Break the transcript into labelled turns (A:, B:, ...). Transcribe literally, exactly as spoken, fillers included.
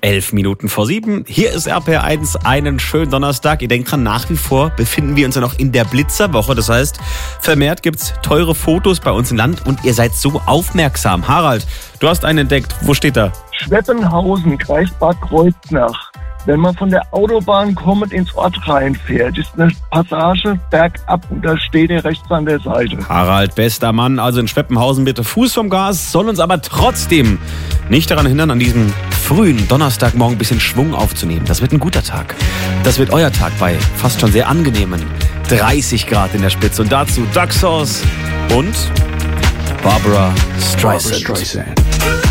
A: Elf Minuten vor sieben. Hier ist R P R eins. Einen schönen Donnerstag. Ihr denkt dran, nach wie vor befinden wir uns ja noch in der Blitzerwoche. Das heißt, vermehrt gibt's teure Fotos bei uns im Land und ihr seid so aufmerksam. Harald, du hast einen entdeckt. Wo steht da?
B: Schweppenhausen, Kreis Bad Kreuznach. Wenn man von der Autobahn kommend ins Ort reinfährt, ist eine Passage bergab und da steht er rechts an der Seite.
A: Harald, bester Mann, also in Schweppenhausen bitte Fuß vom Gas, soll uns aber trotzdem nicht daran hindern, an diesem frühen Donnerstagmorgen ein bisschen Schwung aufzunehmen. Das wird ein guter Tag. Das wird euer Tag bei fast schon sehr angenehmen dreißig Grad in der Spitze. Und dazu Duck Sauce und Barbara Streisand.
C: Barbara Streisand.